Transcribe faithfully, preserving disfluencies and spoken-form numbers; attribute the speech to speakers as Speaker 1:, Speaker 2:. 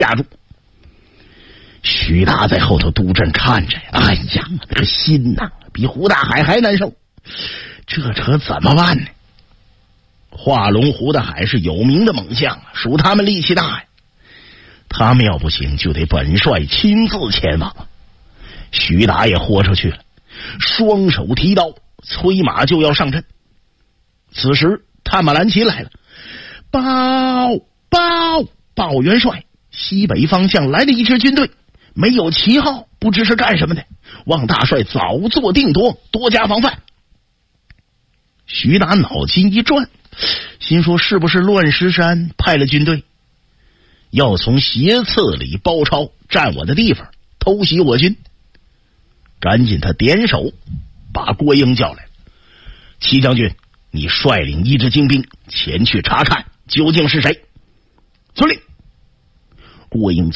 Speaker 1: 压住。徐达在后头督阵看着，哎呀，那个心呐、啊，比胡大海还难受。这可怎么办呢？华龙胡大海是有名的猛将，属他们力气大呀。他们要不行，就得本帅亲自前往。徐达也豁出去了，双手提刀，催马就要上阵。此时探马兰奇来了，报报报元帅，西北方向来了一支军队，没有旗号，不知是干什么的，望大帅早做定夺，多加防范。徐达脑筋一转，心说是不是乱石山派了军队，要从斜刺里包抄，占我的地方，偷袭我军？赶紧他点手把郭英叫来，齐将军，你率领一支精兵前去查看究竟是谁。遵令。郭英